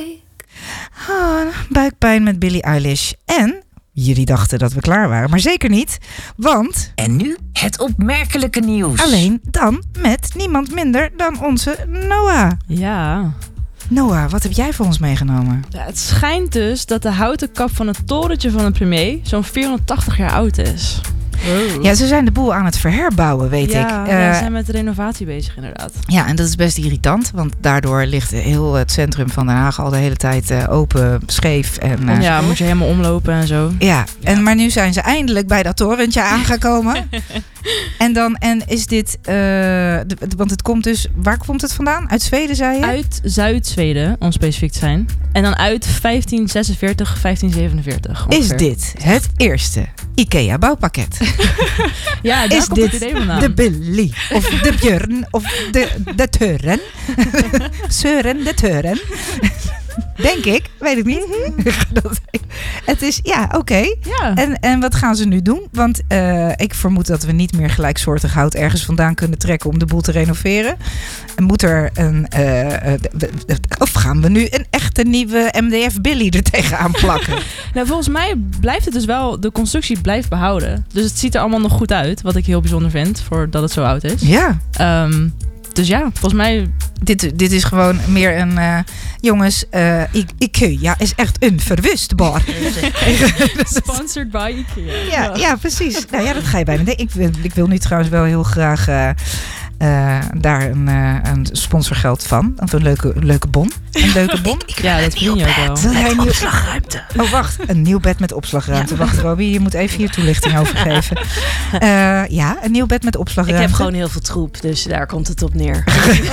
Buikpijn met Billie Eilish. En jullie dachten dat we klaar waren, maar zeker niet. Want... En nu het opmerkelijke nieuws. Alleen dan met niemand minder dan onze Noah. Ja. Noah, wat heb jij voor ons meegenomen? Ja, het schijnt dus dat de houten kap van het torentje van de premier zo'n 480 jaar oud is. Wow. Ja, ze zijn de boel aan het verherbouwen, weet ik. Ja, ze zijn met de renovatie bezig inderdaad. Ja, en dat is best irritant, want daardoor ligt heel het centrum van Den Haag al de hele tijd open, scheef. En, ja, moet je helemaal omlopen en zo. Ja, maar nu zijn ze eindelijk bij dat torentje aangekomen. En is dit, want het komt dus, waar komt het vandaan? Uit Zweden, zei je? Uit Zuid-Zweden, om specifiek te zijn. En dan uit 1546, 1547. Ongeveer. Is dit het eerste IKEA-bouwpakket? Ja, daar is komt het idee vandaan. De Billy of de Björn of de Teuren? Søren de Teuren? Denk ik, weet ik niet. Het is, ja, oké. Ja. En wat gaan ze nu doen? Want ik vermoed dat we niet meer gelijksoortig hout ergens vandaan kunnen trekken om de boel te renoveren. En moet er een... of gaan we nu een echte nieuwe MDF Billy er tegenaan plakken? Nou, volgens mij blijft het dus wel... De constructie blijft behouden. Dus het ziet er allemaal nog goed uit. Wat ik heel bijzonder vind, voordat het zo oud is. Ja. Dus ja, volgens mij... Dit is gewoon meer een... jongens, IKEA is echt onverwustbaar. Sponsored by IKEA. Ja, precies. Nou ja, dat ga je bijna denken. Ik wil nu trouwens wel heel graag daar een sponsorgeld van. Een leuke bon. Een leuke bon. Ja, dat vind je ook wel. Een nieuw opslagruimte. Oh, wacht. Een nieuw bed met opslagruimte. Ja. Wacht, Robbie, je moet even hier toelichting over geven. Ja, een nieuw bed met opslagruimte. Ik heb gewoon heel veel troep, dus daar komt het op neer.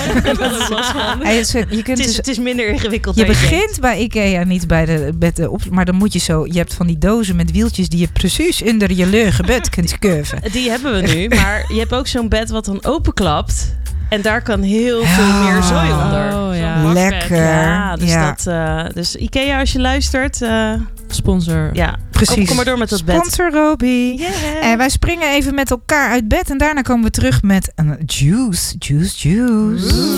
Het is minder ingewikkeld. Je begint bij IKEA niet bij de bed maar dan moet je zo... Je hebt van die dozen met wieltjes die je precies onder je leuge bed kunt curven. Die hebben we nu, maar je hebt ook zo'n bed wat dan openklapt. En daar kan heel veel meer zooi onder. Oh, ja. Lekker. Ja, dus, ja. Dus IKEA, als je luistert... Sponsor. Ja, precies. Kom maar door met dat bed. Sponsor Robbie. Yeah. En wij springen even met elkaar uit bed. En daarna komen we terug met een juice.